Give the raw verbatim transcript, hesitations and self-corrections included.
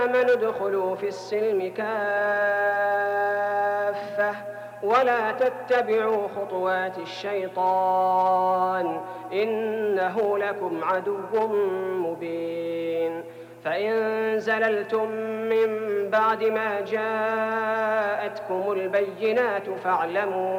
آمنوا ادخلوا في السلم كافة ولا تتبعوا خطوات الشيطان إنه لكم عدو مبين. فإن زللتم من بعد ما جاءتكم البينات فاعلموا